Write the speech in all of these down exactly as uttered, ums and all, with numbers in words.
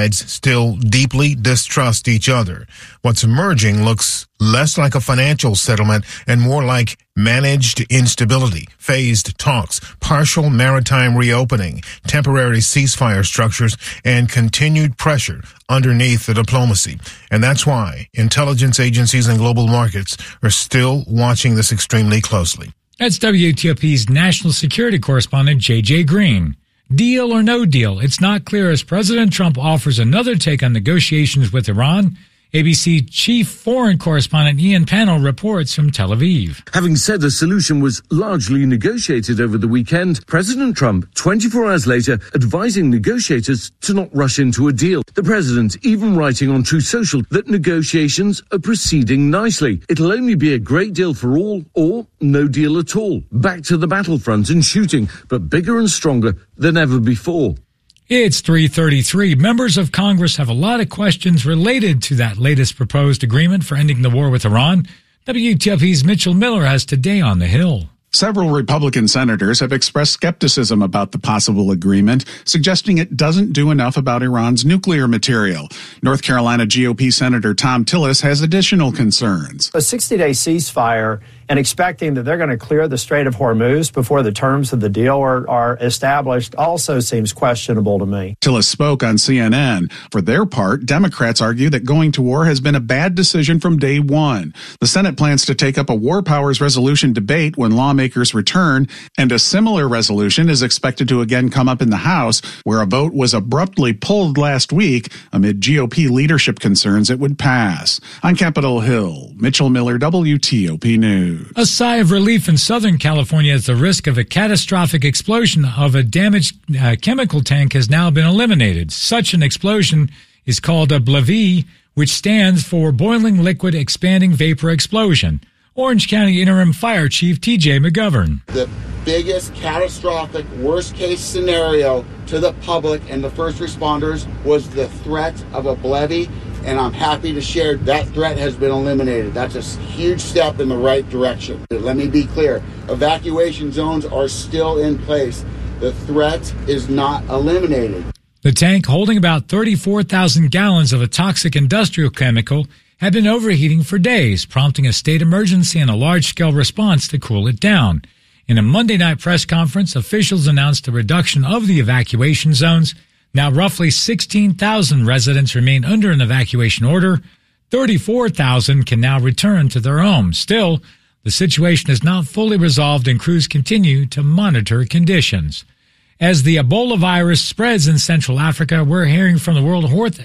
sides still deeply distrust each other. What's emerging looks less like a financial settlement and more like managed instability, phased talks, partial maritime reopening, temporary ceasefire structures, and continued pressure underneath the diplomacy. And that's why intelligence agencies and global markets are still watching this extremely closely. That's W T O P's national security correspondent J J Green. Deal or no deal, it's not clear as President Trump offers another take on negotiations with Iran. A B C chief foreign correspondent Ian Pannell reports from Tel Aviv. Having said a solution was largely negotiated over the weekend, President Trump, twenty-four hours later, advising negotiators to not rush into a deal. The president even writing on Truth Social that negotiations are proceeding nicely. It'll only be a great deal for all or no deal at all. Back to the battlefront and shooting, but bigger and stronger than ever before. It's three thirty-three. Members of Congress have a lot of questions related to that latest proposed agreement for ending the war with Iran. W T O P's Mitchell Miller has today on the Hill. Several Republican senators have expressed skepticism about the possible agreement, suggesting it doesn't do enough about Iran's nuclear material. North Carolina G O P Senator Tom Tillis has additional concerns. A sixty-day ceasefire and expecting that they're going to clear the Strait of Hormuz before the terms of the deal are, are established also seems questionable to me. Tillis spoke on C N N. For their part, Democrats argue that going to war has been a bad decision from day one. The Senate plans to take up a war powers resolution debate when lawmakers return, and a similar resolution is expected to again come up in the House, where a vote was abruptly pulled last week amid G O P leadership concerns it would pass. On Capitol Hill, Mitchell Miller, W T O P News. A sigh of relief in Southern California as the risk of a catastrophic explosion of a damaged uh, chemical tank has now been eliminated. Such an explosion is called a B L V E, which stands for Boiling Liquid Expanding Vapor Explosion. Orange County Interim Fire Chief T J McGovern. The biggest catastrophic worst-case scenario to the public and the first responders was the threat of a B L V E. And I'm happy to share that threat has been eliminated. That's a huge step in the right direction. Let me be clear. Evacuation zones are still in place. The threat is not eliminated. The tank, holding about thirty-four thousand gallons of a toxic industrial chemical, had been overheating for days, prompting a state emergency and a large-scale response to cool it down. In a Monday night press conference, officials announced a reduction of the evacuation zones. Now, roughly sixteen thousand residents remain under an evacuation order. thirty-four thousand can now return to their homes. Still, the situation is not fully resolved and crews continue to monitor conditions. As the Ebola virus spreads in Central Africa, we're hearing from the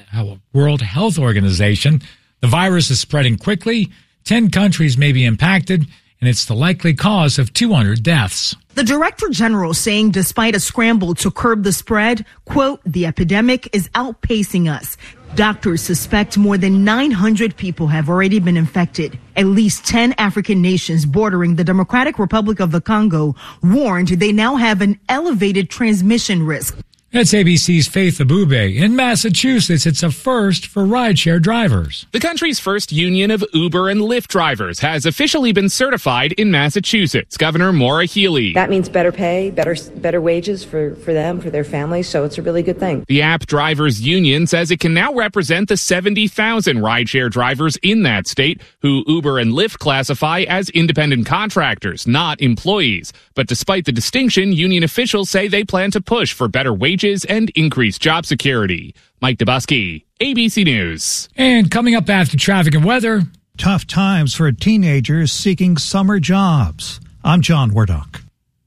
World Health Organization the virus is spreading quickly. Ten countries may be impacted, and it's the likely cause of two hundred deaths. The Director General saying despite a scramble to curb the spread, quote, the epidemic is outpacing us. Doctors suspect more than nine hundred people have already been infected. At least ten African nations bordering the Democratic Republic of the Congo warned they now have an elevated transmission risk. That's A B C's Faith Abube. In Massachusetts, it's a first for rideshare drivers. The country's first union of Uber and Lyft drivers has officially been certified in Massachusetts. Governor Maura Healey. That means better pay, better better wages for, for them, for their families, so it's a really good thing. The App Drivers Union says it can now represent the seventy thousand rideshare drivers in that state who Uber and Lyft classify as independent contractors, not employees. But despite the distinction, union officials say they plan to push for better wages and increased job security. Mike Dubusky, A B C News. And coming up after traffic and weather. Tough times for teenagers seeking summer jobs. I'm John Wardock.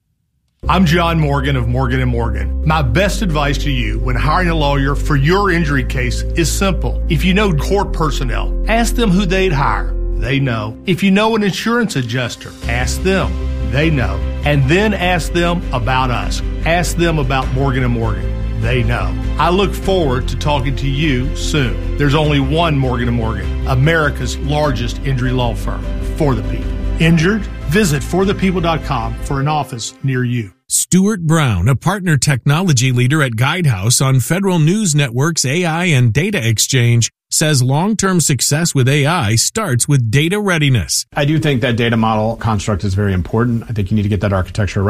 I'm John Morgan of Morgan and Morgan. My best advice to you when hiring a lawyer for your injury case is simple. If you know court personnel, ask them who they'd hire. They know. If you know an insurance adjuster, ask them. They know. And then ask them about us. Ask them about Morgan and Morgan. They know. I look forward to talking to you soon. There's only one Morgan and Morgan, America's largest injury law firm, for the people. Injured? Visit for the people dot com for an office near you. Stuart Brown, a partner technology leader at Guidehouse on Federal News Network's A I and Data Exchange, says long-term success with A I starts with data readiness. I do think that data model construct is very important. I think you need to get that architecture right.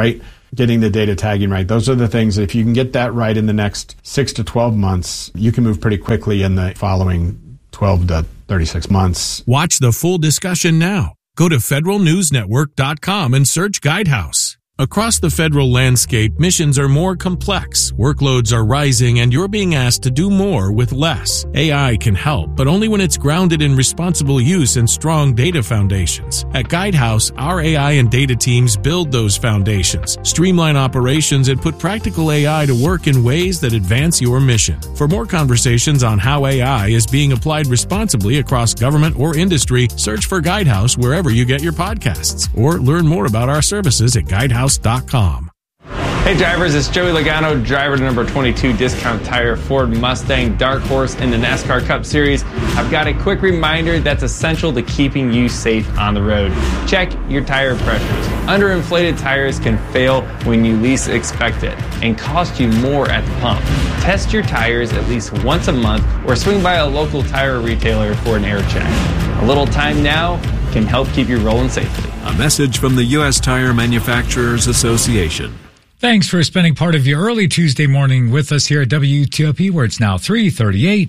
getting the data tagging right. Those are the things, if you can get that right in the next six to twelve months, you can move pretty quickly in the following twelve to thirty-six months. Watch the full discussion now. Go to federal news network dot com and search Guidehouse. Across the federal landscape, missions are more complex, workloads are rising, and you're being asked to do more with less. A I can help, but only when it's grounded in responsible use and strong data foundations. At Guidehouse, our A I and data teams build those foundations, streamline operations, and put practical A I to work in ways that advance your mission. For more conversations on how A I is being applied responsibly across government or industry, search for Guidehouse wherever you get your podcasts, or learn more about our services at guidehouse dot com. Hey drivers, it's Joey Logano, driver to number twenty-two Discount Tire Ford Mustang Dark Horse in the NASCAR Cup Series. I've got a quick reminder that's essential to keeping you safe on the road. Check your tire pressures. Underinflated tires can fail when you least expect it and cost you more at the pump. Test your tires at least once a month or swing by a local tire retailer for an air check. A little time now can help keep you rolling safely. A message from the U S Tire Manufacturers Association. Thanks for spending part of your early Tuesday morning with us here at W T O P, where it's now three thirty-eight.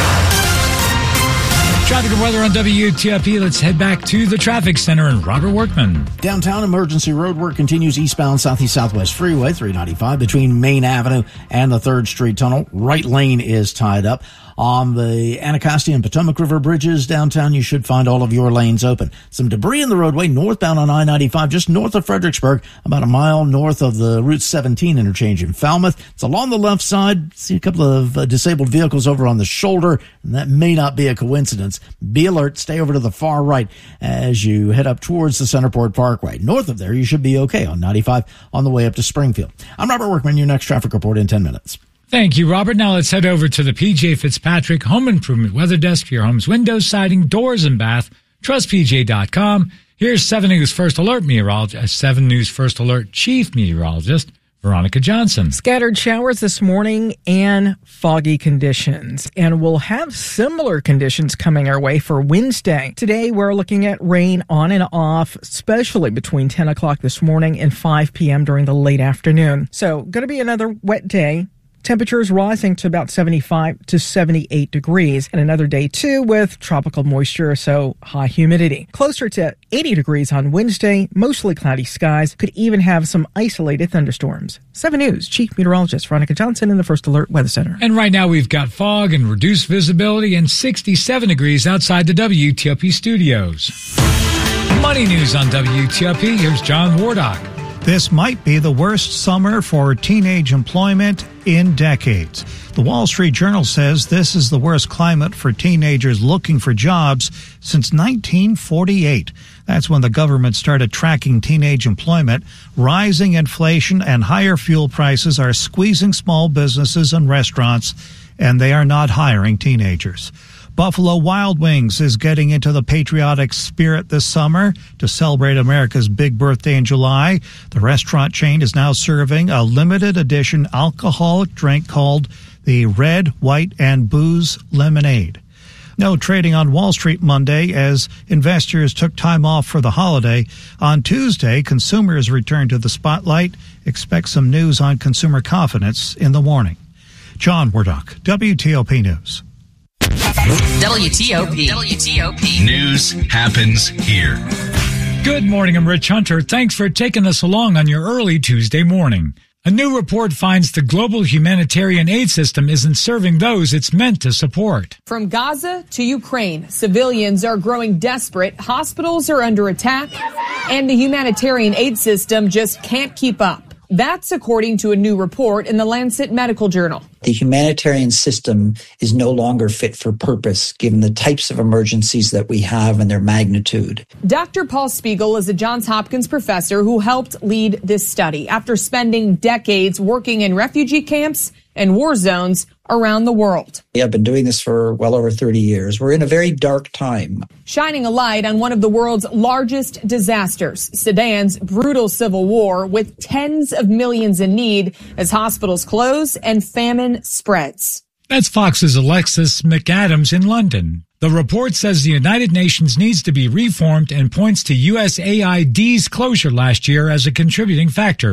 Traffic and weather on W T O P. Let's head back to the traffic center and Robert Workman. Downtown emergency road work continues eastbound Southeast Southwest Freeway three ninety-five between Main Avenue and the third Street Tunnel. Right lane is tied up. On the Anacostia and Potomac River bridges downtown, you should find all of your lanes open. Some debris in the roadway northbound on I ninety-five, just north of Fredericksburg, about a mile north of the Route seventeen interchange in Falmouth. It's along the left side. See a couple of uh, disabled vehicles over on the shoulder, and that may not be a coincidence. Be alert. Stay over to the far right as you head up towards the Centerport Parkway. North of there, you should be okay on ninety-five on the way up to Springfield. I'm Robert Workman, your next traffic report in ten minutes. Thank you, Robert. Now let's head over to the P J Fitzpatrick Home Improvement Weather Desk for your home's windows, siding, doors, and bath. Trust P J dot com. Here's seven News First Alert meteorologist, seven News First Alert Chief Meteorologist, Veronica Johnson. Scattered showers this morning and foggy conditions. And we'll have similar conditions coming our way for Wednesday. Today, we're looking at rain on and off, especially between ten o'clock this morning and five p.m. during the late afternoon. So, going to be another wet day. Temperatures rising to about seventy-five to seventy-eight degrees, and another day too with tropical moisture, so high humidity. Closer to eighty degrees on Wednesday, mostly cloudy skies, could even have some isolated thunderstorms. seven News Chief Meteorologist Veronica Johnson in the First Alert Weather Center. And right now we've got fog and reduced visibility and sixty-seven degrees outside the W T O P studios. Money news on W T O P. Here's John Wardock. This might be the worst summer for teenage employment in decades. The Wall Street Journal says this is the worst climate for teenagers looking for jobs since nineteen forty-eight. That's when the government started tracking teenage employment. Rising inflation and higher fuel prices are squeezing small businesses and restaurants, and they are not hiring teenagers. Buffalo Wild Wings is getting into the patriotic spirit this summer to celebrate America's big birthday in July. The restaurant chain is now serving a limited edition alcoholic drink called the Red, White, and Booze Lemonade. No trading on Wall Street Monday as investors took time off for the holiday. On Tuesday, consumers returned to the spotlight. Expect some news on consumer confidence in the morning. John Wardock, W T O P News. W T O P. W T O P. News happens here. Good morning, I'm Rich Hunter. Thanks for taking us along on your early Tuesday morning. A new report finds the global humanitarian aid system isn't serving those it's meant to support. From Gaza to Ukraine, civilians are growing desperate, hospitals are under attack, and the humanitarian aid system just can't keep up. That's according to a new report in the Lancet Medical Journal. The humanitarian system is no longer fit for purpose, given the types of emergencies that we have and their magnitude. Doctor Paul Spiegel is a Johns Hopkins professor who helped lead this study after spending decades working in refugee camps and war zones around the world. I've been doing this for well over thirty years. We're in a very dark time. Shining a light on one of the world's largest disasters, Sudan's brutal civil war with tens of millions in need as hospitals close and famine spreads. That's Fox's Alexis McAdams in London. The report says the United Nations needs to be reformed and points to U S A I D's closure last year as a contributing factor.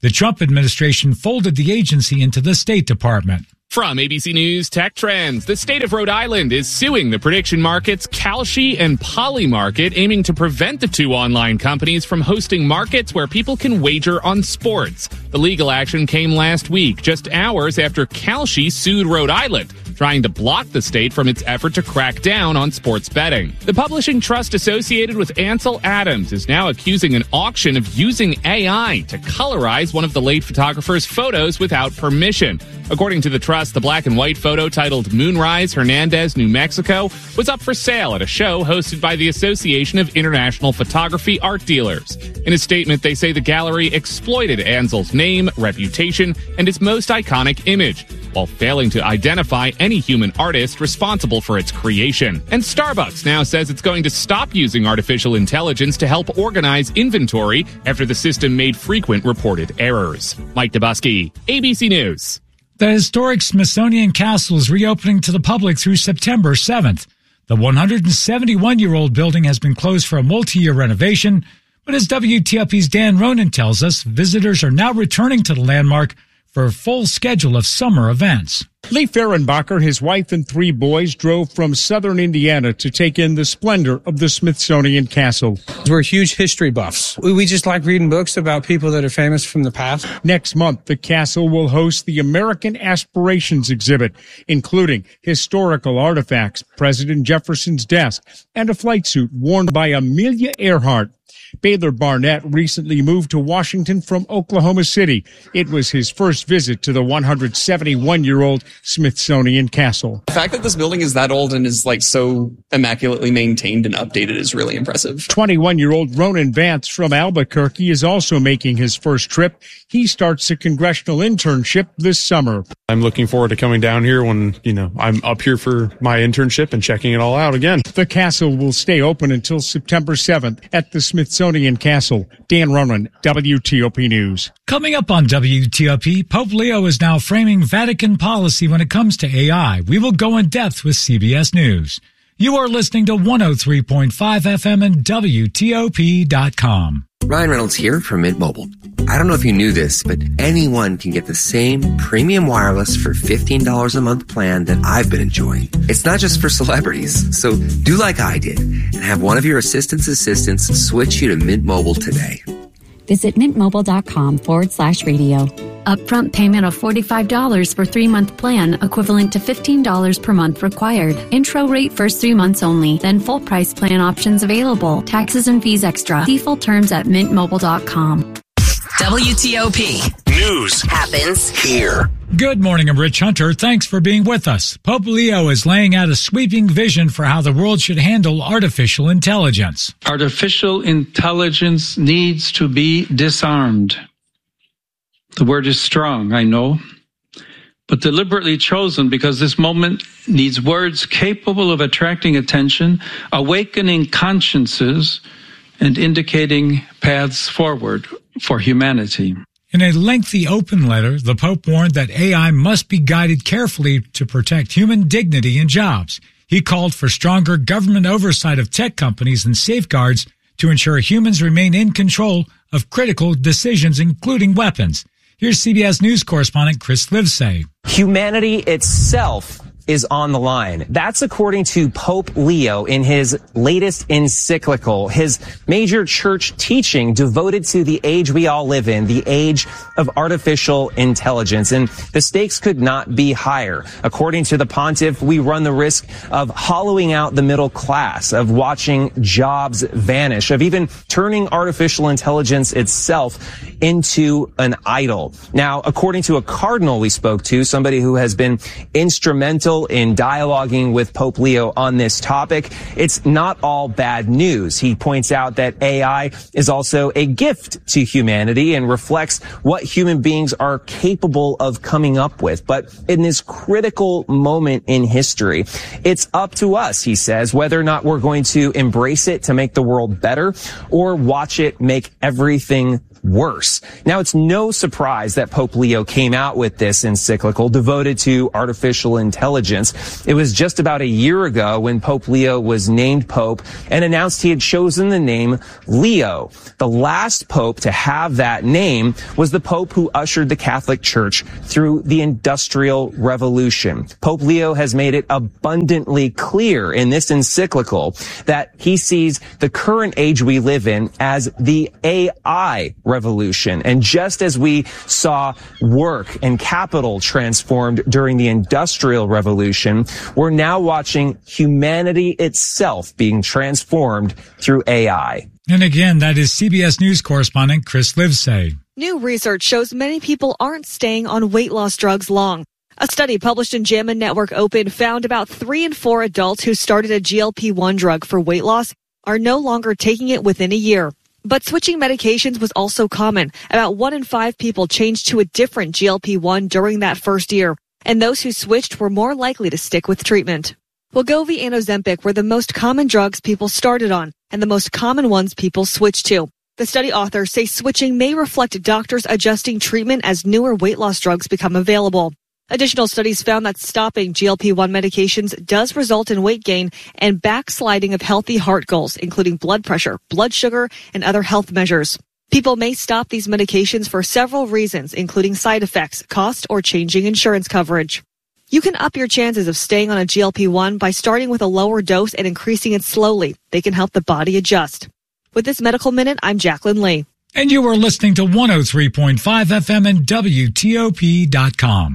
The Trump administration folded the agency into the State Department. From A B C News Tech Trends, the state of Rhode Island is suing the prediction markets Kalshi and Polymarket, aiming to prevent the two online companies from hosting markets where people can wager on sports. The legal action came last week, just hours after Kalshi sued Rhode Island, trying to block the state from its effort to crack down on sports betting. The publishing trust associated with Ansel Adams is now accusing an auction of using A I to colorize one of the late photographer's photos without permission. According to the trust, the black and white photo titled Moonrise, Hernandez, New Mexico was up for sale at a show hosted by the Association of International Photography Art Dealers. In a statement, they say the gallery exploited Ansel's name, reputation, and its most iconic image, while failing to identify any human artist responsible for its creation. And Starbucks now says it's going to stop using artificial intelligence to help organize inventory after the system made frequent reported errors. Mike Dubusky, A B C News. The historic Smithsonian Castle is reopening to the public through September seventh. The one hundred seventy-one-year-old building has been closed for a multi-year renovation, but as W T O P's Dan Ronan tells us, visitors are now returning to the landmark for a full schedule of summer events. Lee Fehrenbacher, his wife and three boys drove from southern Indiana to take in the splendor of the Smithsonian Castle. We're huge history buffs. We just like reading books about people that are famous from the past. Next month, the castle will host the American Aspirations exhibit, including historical artifacts, President Jefferson's desk, and a flight suit worn by Amelia Earhart. Baylor Barnett recently moved to Washington from Oklahoma City. It was his first visit to the one hundred seventy-one-year-old Smithsonian Castle. The fact that this building is that old and is like so immaculately maintained and updated is really impressive. twenty-one-year-old Ronan Vance from Albuquerque is also making his first trip. He starts a congressional internship this summer. I'm looking forward to coming down here when, you know, I'm up here for my internship and checking it all out again. The castle will stay open until September seventh at the Smithsonian Castle. Dan Ronan, W T O P News. Coming up on W T O P, Pope Leo is now framing Vatican policy when it comes to A I. We will go in depth with C B S News. You are listening to one oh three point five F M and W T O P dot com. Ryan Reynolds here from Mint Mobile. I don't know if you knew this, but anyone can get the same premium wireless for fifteen dollars a month plan that I've been enjoying. It's not just for celebrities. So do like I did and have one of your assistant's assistants switch you to Mint Mobile today. Visit mintmobile.com forward slash radio. Upfront payment of forty-five dollars for three-month plan, equivalent to fifteen dollars per month required. Intro rate first three months only, then full price plan options available. Taxes and fees extra. See full terms at mint mobile dot com. W T O P. News happens here. Good morning, I'm Rich Hunter. Thanks for being with us. Pope Leo is laying out a sweeping vision for how the world should handle artificial intelligence. Artificial intelligence needs to be disarmed. The word is strong, I know, but deliberately chosen because this moment needs words capable of attracting attention, awakening consciences, and indicating paths forward for humanity. In a lengthy open letter, the Pope warned that A I must be guided carefully to protect human dignity and jobs. He called for stronger government oversight of tech companies and safeguards to ensure humans remain in control of critical decisions, including weapons. Here's C B S News correspondent Chris Livesay. Humanity itself is on the line. That's according to Pope Leo in his latest encyclical, his major church teaching devoted to the age we all live in, the age of artificial intelligence. And the stakes could not be higher. According to the pontiff, we run the risk of hollowing out the middle class, of watching jobs vanish, of even turning artificial intelligence itself into an idol. Now, according to a cardinal we spoke to, somebody who has been instrumental in dialoguing with Pope Leo on this topic, it's not all bad news. He points out that A I is also a gift to humanity and reflects what human beings are capable of coming up with. But in this critical moment in history, it's up to us, he says, whether or not we're going to embrace it to make the world better or watch it make everything worse. Now, it's no surprise that Pope Leo came out with this encyclical devoted to artificial intelligence. It was just about a year ago when Pope Leo was named Pope and announced he had chosen the name Leo. The last Pope to have that name was the Pope who ushered the Catholic Church through the Industrial Revolution. Pope Leo has made it abundantly clear in this encyclical that he sees the current age we live in as the A I revolution. And just as we saw work and capital transformed during the Industrial Revolution, we're now watching humanity itself being transformed through A I. And again, that is C B S News correspondent Chris Livesay. New research shows many people aren't staying on weight loss drugs long. A study published in JAMA Network Open found about three in four adults who started a G L P one drug for weight loss are no longer taking it within a year. But switching medications was also common. About one in five people changed to a different G L P one during that first year, and those who switched were more likely to stick with treatment. Wegovy and Ozempic were the most common drugs people started on, and the most common ones people switched to. The study authors say switching may reflect doctors adjusting treatment as newer weight loss drugs become available. Additional studies found that stopping G L P one medications does result in weight gain and backsliding of healthy heart goals, including blood pressure, blood sugar, and other health measures. People may stop these medications for several reasons, including side effects, cost, or changing insurance coverage. You can up your chances of staying on a G L P one by starting with a lower dose and increasing it slowly. They can help the body adjust. With this Medical Minute, I'm Jacqueline Lee. And you are listening to one oh three point five F M and W T O P dot com.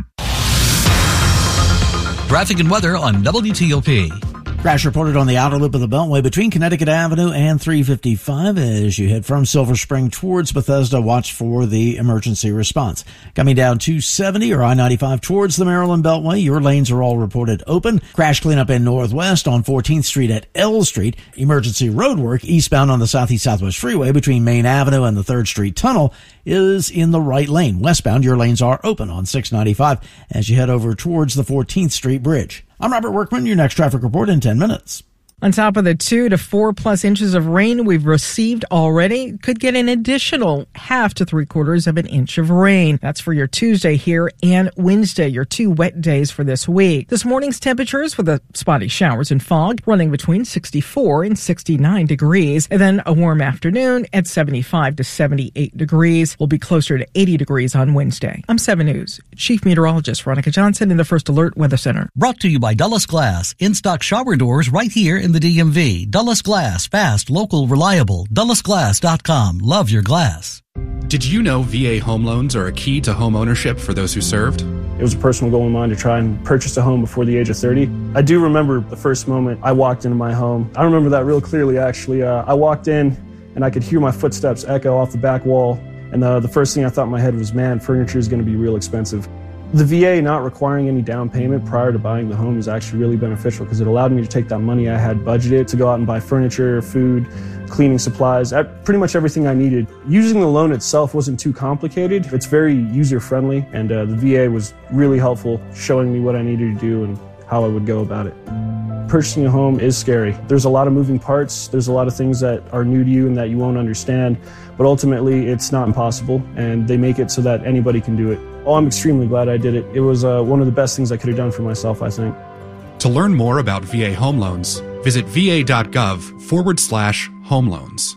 Traffic and weather on W T O P. Crash reported on the outer loop of the Beltway between Connecticut Avenue and three fifty-five as you head from Silver Spring towards Bethesda. Watch for the emergency response. Coming down two seventy or I ninety-five towards the Maryland Beltway, your lanes are all reported open. Crash cleanup in Northwest on fourteenth Street at L Street. Emergency road work eastbound on the Southeast Southwest Freeway between Main Avenue and the third Street Tunnel is in the right lane. Westbound, your lanes are open on six ninety-five as you head over towards the fourteenth Street Bridge. I'm Robert Workman, your next traffic report in ten minutes. On top of the two to four plus inches of rain we've received already, could get an additional half to three quarters of an inch of rain. That's for your Tuesday here and Wednesday, your two wet days for this week. This morning's temperatures with the spotty showers and fog running between sixty-four and sixty-nine degrees. And then a warm afternoon at seventy-five to seventy-eight degrees. We'll be closer to eighty degrees on Wednesday. I'm seven News Chief Meteorologist Veronica Johnson in the First Alert Weather Center. Brought to you by Dulles Glass. In-stock shower doors right here in the D M V. Dulles Glass. Fast, local, reliable. Dulles Glass dot com. Love your glass. Did you know V A home loans are a key to home ownership for those who served? It was a personal goal of mine to try and purchase a home before the age of thirty. I do remember the first moment I walked into my home. I remember that real clearly, actually. Uh, I walked in and I could hear my footsteps echo off the back wall. And the, the first thing I thought in my head was, man, furniture is going to be real expensive. The V A not requiring any down payment prior to buying the home is actually really beneficial because it allowed me to take that money I had budgeted to go out and buy furniture, food, cleaning supplies, pretty much everything I needed. Using the loan itself wasn't too complicated. It's very user-friendly, and uh, the V A was really helpful, showing me what I needed to do and how I would go about it. Purchasing a home is scary. There's a lot of moving parts. There's a lot of things that are new to you and that you won't understand, but ultimately it's not impossible, and they make it so that anybody can do it. Oh, I'm extremely glad I did it. It was uh, one of the best things I could have done for myself, I think. To learn more about V A home loans, visit va.gov forward slash home loans.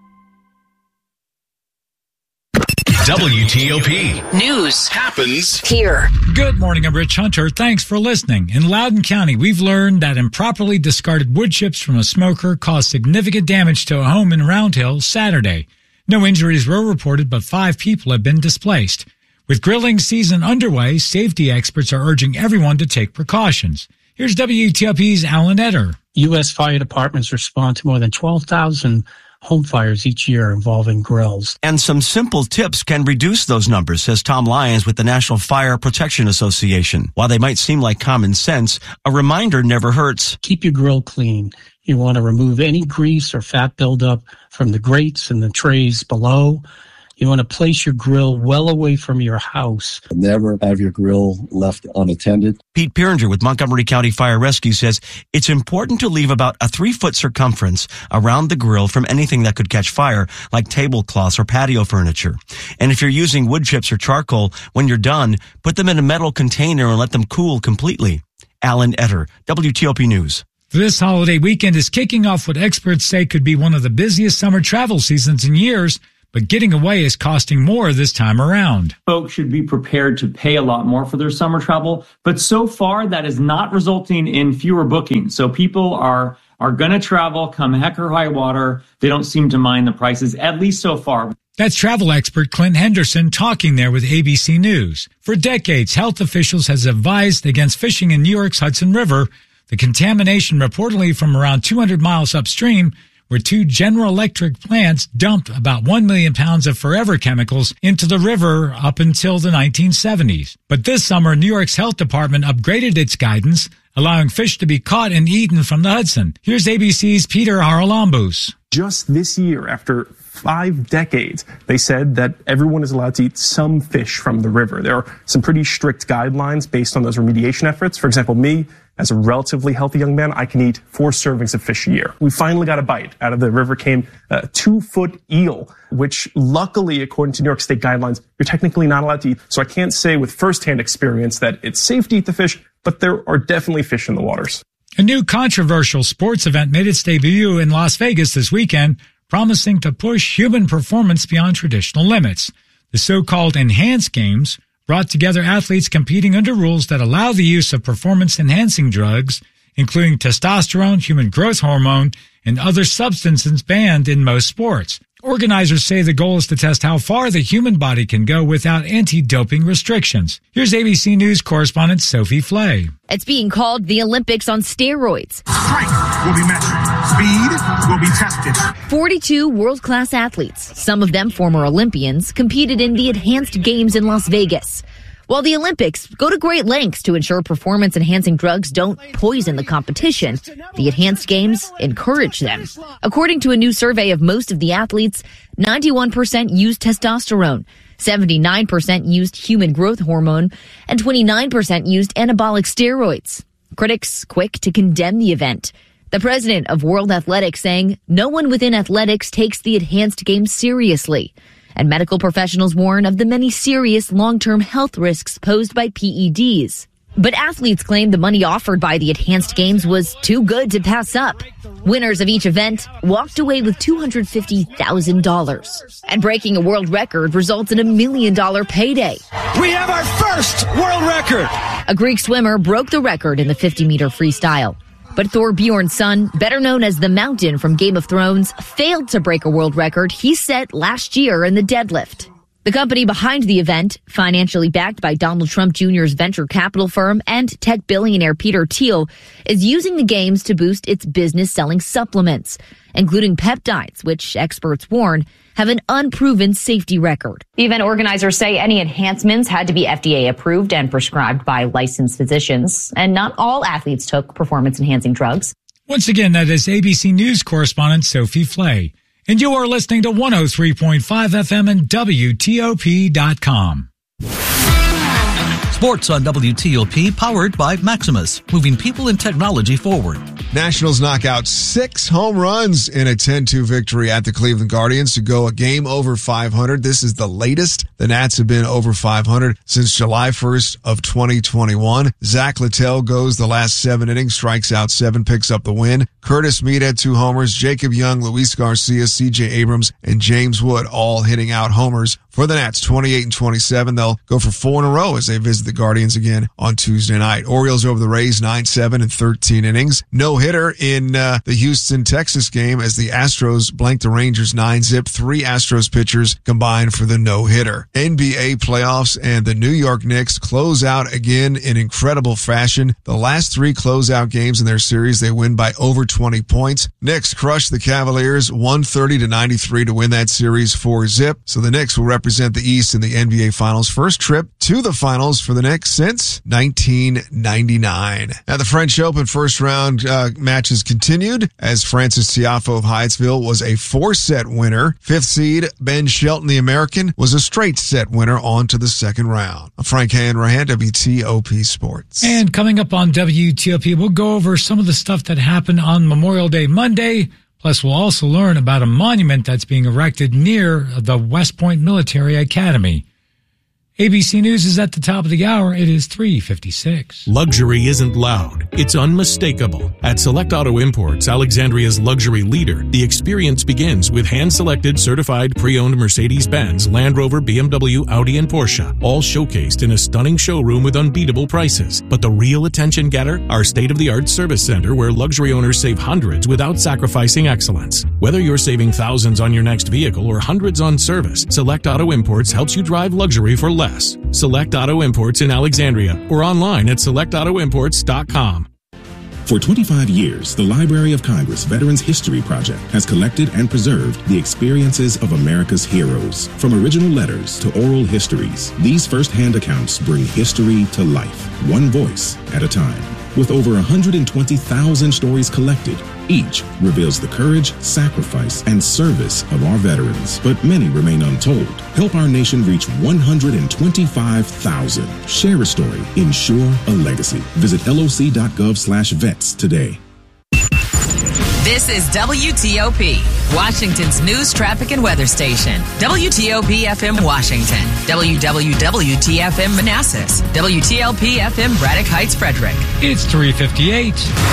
W T O P News happens here. Good morning, I'm Rich Hunter. Thanks for listening. In Loudoun County, we've learned that improperly discarded wood chips from a smoker caused significant damage to a home in Round Hill Saturday. No injuries were reported, but five people have been displaced. With grilling season underway, safety experts are urging everyone to take precautions. Here's W T O P's Alan Etter. U S fire departments respond to more than twelve thousand home fires each year involving grills. And some simple tips can reduce those numbers, says Tom Lyons with the National Fire Protection Association. While they might seem like common sense, a reminder never hurts. Keep your grill clean. You want to remove any grease or fat buildup from the grates and the trays below. You want to place your grill well away from your house. Never have your grill left unattended. Pete Pieringer with Montgomery County Fire Rescue says it's important to leave about a three-foot circumference around the grill from anything that could catch fire, like tablecloths or patio furniture. And if you're using wood chips or charcoal, when you're done, put them in a metal container and let them cool completely. Alan Etter, W T O P News. This holiday weekend is kicking off what experts say could be one of the busiest summer travel seasons in years, but getting away is costing more this time around. Folks should be prepared to pay a lot more for their summer travel, but so far that is not resulting in fewer bookings. So people are are going to travel come heck or high water. They don't seem to mind the prices, at least so far. That's travel expert Clint Henderson talking there with A B C News. For decades, health officials has advised against fishing in New York's Hudson River. The contamination reportedly from around two hundred miles upstream, where two General Electric plants dumped about one million pounds of forever chemicals into the river up until the nineteen seventies. But this summer, New York's health department upgraded its guidance, allowing fish to be caught and eaten from the Hudson. Here's A B C's Peter Haralambous. Just this year, after five decades, they said that everyone is allowed to eat some fish from the river. There are some pretty strict guidelines based on those remediation efforts. For example, me, as a relatively healthy young man, I can eat four servings of fish a year. We finally got a bite. Out of the river came a two-foot eel, which luckily, according to New York State guidelines, you're technically not allowed to eat. So I can't say with firsthand experience that it's safe to eat the fish, but there are definitely fish in the waters. A new controversial sports event made its debut in Las Vegas this weekend, promising to push human performance beyond traditional limits. The so-called Enhanced Games brought together athletes competing under rules that allow the use of performance-enhancing drugs, including testosterone, human growth hormone, and other substances banned in most sports. Organizers say the goal is to test how far the human body can go without anti-doping restrictions. Here's A B C News correspondent Sophie Flay. It's being called the Olympics on steroids. Strength will be measured. Speed will be tested. forty-two world-class athletes, some of them former Olympians, competed in the Enhanced Games in Las Vegas. While the Olympics go to great lengths to ensure performance-enhancing drugs don't poison the competition, the Enhanced Games encourage them. According to a new survey of most of the athletes, ninety-one percent used testosterone, seventy-nine percent used human growth hormone, and twenty-nine percent used anabolic steroids. Critics quick to condemn the event. The president of World Athletics saying no one within athletics takes the Enhanced Games seriously. And medical professionals warn of the many serious long-term health risks posed by P E Ds. But athletes claim the money offered by the Enhanced Games was too good to pass up. Winners of each event walked away with two hundred fifty thousand dollars. And breaking a world record results in a million-dollar payday. We have our first world record! A Greek swimmer broke the record in the fifty-meter freestyle. But Thor Bjornsson, better known as the Mountain from Game of Thrones, failed to break a world record he set last year in the deadlift. The company behind the event, financially backed by Donald Trump Junior's venture capital firm and tech billionaire Peter Thiel, is using the games to boost its business selling supplements, including peptides, which experts warn have an unproven safety record. The event organizers say any enhancements had to be F D A approved and prescribed by licensed physicians, and not all athletes took performance-enhancing drugs. Once again, that is A B C News correspondent Sophie Flay. And you are listening to one oh three point five F M and W T O P dot com. Sports on W T O P, powered by Maximus, moving people and technology forward. Nationals knock out six home runs in a ten two victory at the Cleveland Guardians to go a game over five hundred. This is the latest the Nats have been over five hundred since July first of twenty twenty-one. Zach Littell goes the last seven innings, strikes out seven, picks up the win. Curtis Mead had two homers. Jacob Young, Luis Garcia, C J Abrams, and James Wood all hitting out homers for the Nats. twenty-eight and twenty-seven. They'll go for four in a row as they visit the Guardians again on Tuesday night. Orioles over the Rays, nine seven and thirteen innings. No hitter in uh, the Houston, Texas game as the Astros blanked the Rangers nine zip. Three Astros pitchers combined for the no hitter. N B A playoffs and the New York Knicks close out again in incredible fashion. The last three closeout games in their series, they win by over twenty points. Knicks crushed the Cavaliers one thirty to ninety-three to win that series four zip. So the Knicks will represent represent the East in the N B A Finals. First trip to the Finals for the Knicks since nineteen ninety-nine. Now, the French Open first round uh, matches continued as Francis Tiafoe of Hyattsville was a four-set winner. Fifth seed Ben Shelton, the American, was a straight-set winner on to the second round. Frank Hanrahan, W T O P Sports. And coming up on W T O P, we'll go over some of the stuff that happened on Memorial Day Monday. Plus, we'll also learn about a monument that's being erected near the West Point Military Academy. A B C News is at the top of the hour. It is three fifty-six. Luxury isn't loud. It's unmistakable. At Select Auto Imports, Alexandria's luxury leader, the experience begins with hand-selected, certified, pre-owned Mercedes-Benz, Land Rover, B M W, Audi, and Porsche, all showcased in a stunning showroom with unbeatable prices. But the real attention getter? Our state-of-the-art service center where luxury owners save hundreds without sacrificing excellence. Whether you're saving thousands on your next vehicle or hundreds on service, Select Auto Imports helps you drive luxury for less. Select Auto Imports in Alexandria or online at select auto imports dot com. For twenty-five years, the Library of Congress Veterans History Project has collected and preserved the experiences of America's heroes. From original letters to oral histories, these first-hand accounts bring history to life, one voice at a time. With over one hundred twenty thousand stories collected, each reveals the courage, sacrifice, and service of our veterans, but many remain untold. Help our nation reach one hundred twenty-five thousand. Share a story. Ensure a legacy. Visit L O C dot gov slash vets today. This is W T O P, Washington's news, traffic, and weather station. W T O P F M Washington, W W W T F M Manassas, W T L P F M Braddock Heights, Frederick. It's three fifty-eight.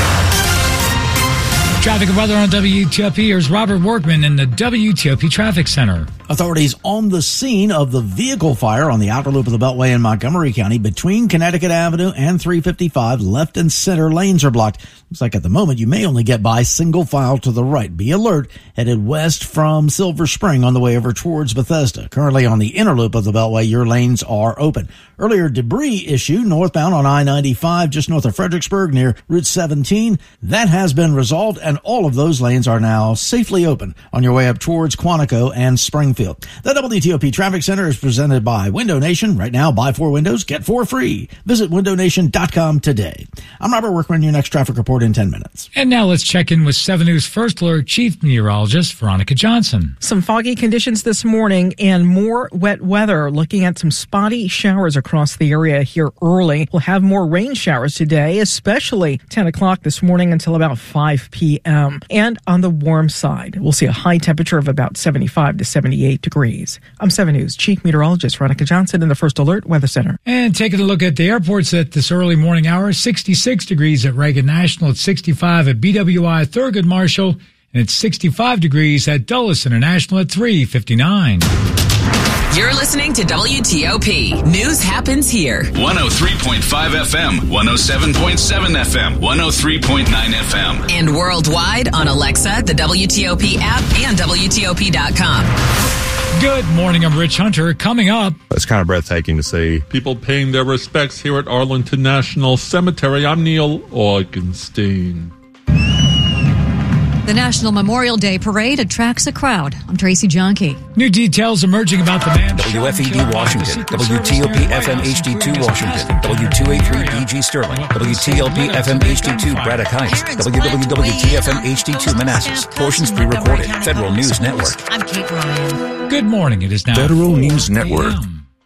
Traffic and weather on W T O P. Here's Robert Workman in the W T O P Traffic Center. Authorities on the scene of the vehicle fire on the outer loop of the Beltway in Montgomery County between Connecticut Avenue and three fifty-five. Left and center lanes are blocked. Looks like at the moment you may only get by single file to the right. Be alert. Headed west from Silver Spring on the way over towards Bethesda. Currently on the inner loop of the Beltway, your lanes are open. Earlier debris issue northbound on I ninety-five just north of Fredericksburg near Route seventeen. That has been resolved and all of those lanes are now safely open on your way up towards Quantico and Springfield. The W T O P Traffic Center is presented by Window Nation. Right now, buy four windows, get four free. Visit window nation dot com today. I'm Robert Workman, your next traffic report in ten minutes. And now let's check in with seven News First Alert Chief Meteorologist Veronica Johnson. Some foggy conditions this morning and more wet weather. Looking at some spotty showers across the area here early. We'll have more rain showers today, especially ten o'clock this morning until about five p.m. And on the warm side, we'll see a high temperature of about seventy-five to seventy-eight degrees. I'm seven News Chief Meteorologist Veronica Johnson in the First Alert Weather Center. And taking a look at the airports at this early morning hour, sixty-six degrees at Reagan National, it's sixty-five at B W I Thurgood Marshall, and it's sixty-five degrees at Dulles International at three fifty-nine. You're listening to W T O P. News happens here. one oh three point five F M, one oh seven point seven F M, one oh three point nine F M. And worldwide on Alexa, the W T O P app, and W T O P dot com. Good morning, I'm Rich Hunter. Coming up, it's kind of breathtaking to see people paying their respects here at Arlington National Cemetery. I'm Neil Augenstein. The National Memorial Day Parade attracts a crowd. I'm Tracy Jonke. New details emerging about the man. W F E D Washington, W T O P F M H D two Washington, W two eighty-three B G Sterling, W T L P F M H D two Braddock Heights, W W W T F M H D two Manassas. Portions pre-recorded. Federal News Network. I'm Kate Ryan. Good morning. It is now Federal News Network.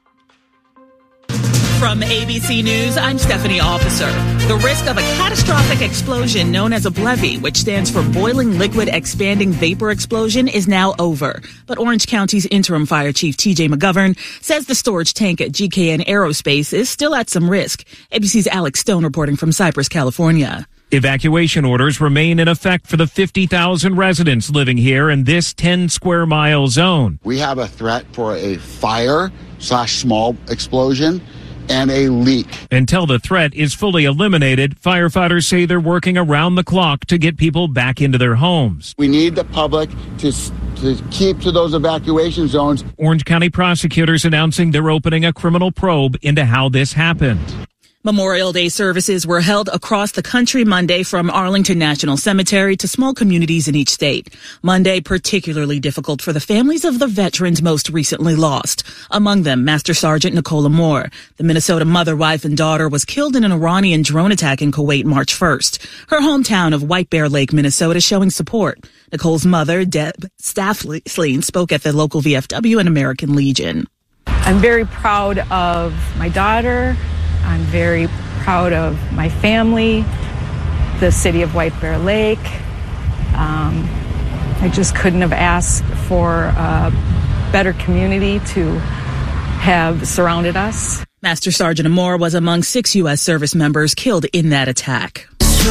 From A B C News, I'm Stephanie Officer. The risk of a catastrophic explosion known as a B L E V, which stands for Boiling Liquid Expanding Vapor Explosion, is now over. But Orange County's interim fire chief T J McGovern says the storage tank at G K N Aerospace is still at some risk. A B C's Alex Stone reporting from Cypress, California. Evacuation orders remain in effect for the fifty thousand residents living here in this ten square mile zone. We have a threat for a fire slash small explosion and a leak. Until the threat is fully eliminated, firefighters say they're working around the clock to get people back into their homes. We need the public to to keep to those evacuation zones. Orange County prosecutors announcing they're opening a criminal probe into how this happened. Memorial Day services were held across the country Monday from Arlington National Cemetery to small communities in each state. Monday particularly difficult for the families of the veterans most recently lost. Among them, Master Sergeant Nicola Moore. The Minnesota mother, wife, and daughter was killed in an Iranian drone attack in Kuwait March first. Her hometown of White Bear Lake, Minnesota, showing support. Nicole's mother, Deb Stafflein, spoke at the local V F W and American Legion. I'm very proud of my daughter. I'm very proud of my family, the city of White Bear Lake. Um, I just couldn't have asked for a better community to have surrounded us. Master Sergeant Moore was among six U S service members killed in that attack.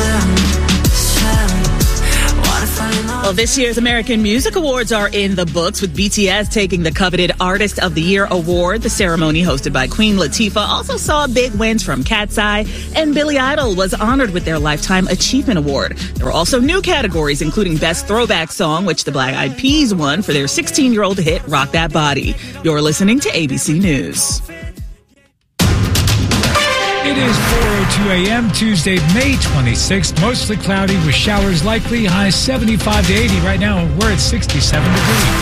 Well, this year's American Music Awards are in the books, with B T S taking the coveted Artist of the Year award. The ceremony, hosted by Queen Latifah, also saw big wins from Cat's Eye, and Billy Idol was honored with their Lifetime Achievement Award. There were also new categories, including Best Throwback Song, which the Black Eyed Peas won for their sixteen-year-old hit, Rock That Body. You're listening to A B C News. It is four oh two a.m. Tuesday, May twenty-sixth. Mostly cloudy with showers likely. High seventy-five to eighty. Right now, we're at sixty-seven degrees.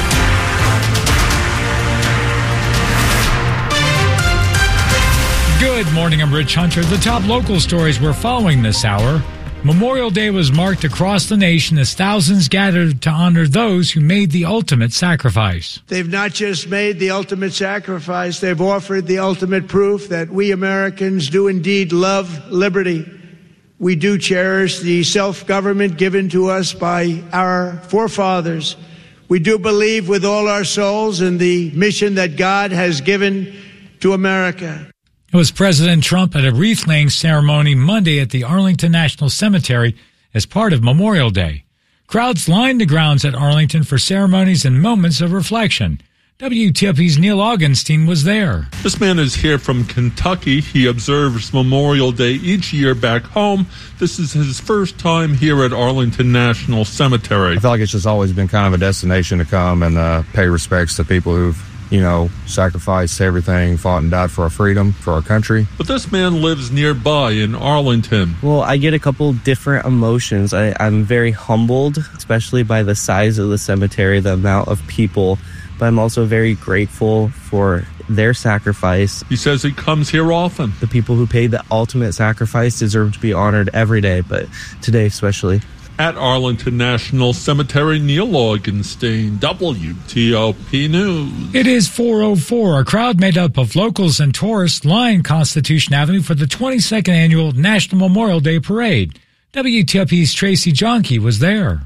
Good morning, I'm Rich Hunter. The top local stories we're following this hour. Memorial Day was marked across the nation as thousands gathered to honor those who made the ultimate sacrifice. They've not just made the ultimate sacrifice, they've offered the ultimate proof that we Americans do indeed love liberty. We do cherish the self-government given to us by our forefathers. We do believe with all our souls in the mission that God has given to America. It was President Trump at a wreath-laying ceremony Monday at the Arlington National Cemetery as part of Memorial Day. Crowds lined the grounds at Arlington for ceremonies and moments of reflection. W T O P's Neil Augenstein was there. This man is here from Kentucky. He observes Memorial Day each year back home. This is his first time here at Arlington National Cemetery. I feel like it's just always been kind of a destination to come and uh, pay respects to people who've, you know, sacrificed everything, fought and died for our freedom, for our country. But this man lives nearby in Arlington. Well, I get a couple different emotions. I, I'm very humbled, especially by the size of the cemetery, the amount of people, but I'm also very grateful for their sacrifice. He says he comes here often. The people who paid the ultimate sacrifice deserve to be honored every day, but today especially. At Arlington National Cemetery, Neil Augenstein, W T O P News. It is four oh four. A crowd made up of locals and tourists lined Constitution Avenue for the twenty-second Annual National Memorial Day Parade. W T O P's Tracy Jonke was there.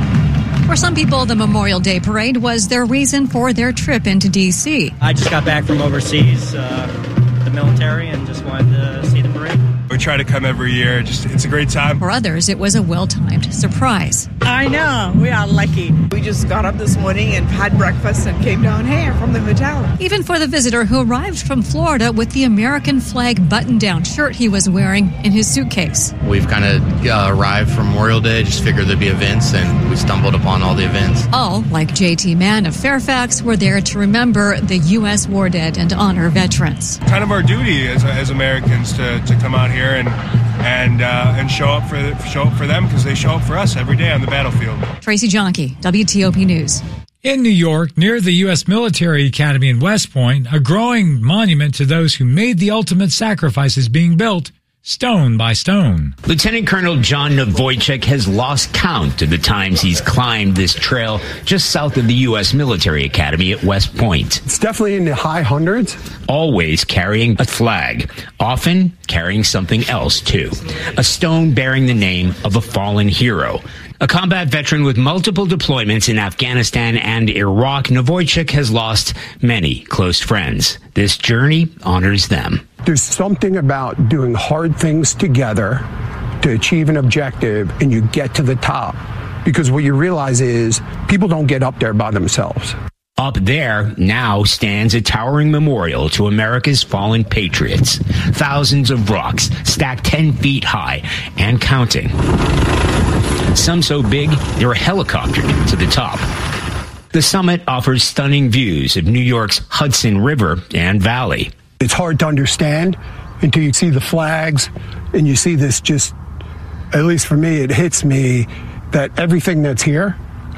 For some people, the Memorial Day Parade was their reason for their trip into D C. I just got back from overseas, uh, the military, and just wanted to see the parade. We try to come every year. Just it's a great time. For others, it was a well-timed surprise. I know. We are lucky. We just got up this morning and had breakfast and came down here from the hotel. Even for the visitor who arrived from Florida with the American flag button-down shirt he was wearing in his suitcase. We've kind of uh, arrived from Memorial Day, just figured there'd be events, and we stumbled upon all the events. All, like J T Mann of Fairfax, were there to remember the U S war dead and honor veterans. Kind of our duty as, as Americans to, to come out here and and uh, and show up for show up for them, because they show up for us every day on the battlefield. Tracy Jonke, W T O P News. In New York, near the U S Military Academy in West Point, a growing monument to those who made the ultimate sacrifice is being built, stone by stone. Lieutenant Colonel John Novoychik has lost count of the times he's climbed this trail just south of the U S Military Academy at West Point. It's definitely in the high hundreds. Always carrying a flag, often carrying something else too. A stone bearing the name of a fallen hero. A combat veteran with multiple deployments in Afghanistan and Iraq, Novoychik has lost many close friends. This journey honors them. There's something about doing hard things together to achieve an objective, and you get to the top. Because what you realize is people don't get up there by themselves. Up there now stands a towering memorial to America's fallen patriots. Thousands of rocks stacked ten feet high and counting. Some so big, they're helicoptered to the top. The summit offers stunning views of New York's Hudson River and Valley. It's hard to understand until you see the flags and you see this just, at least for me, it hits me that everything that's here